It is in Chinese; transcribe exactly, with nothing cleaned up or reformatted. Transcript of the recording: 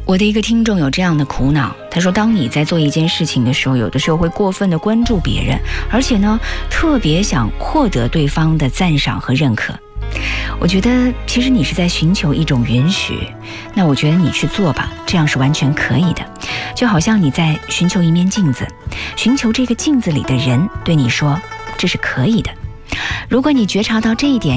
我的一个听众有这样的苦恼，他说当你在做一件事情的时候，有的时候会过分的关注别人，而且呢特别想获得对方的赞赏和认可。我觉得其实你是在寻求一种允许，那我觉得你去做吧，这样是完全可以的。就好像你在寻求一面镜子，寻求这个镜子里的人对你说这是可以的。如果你觉察到这一点，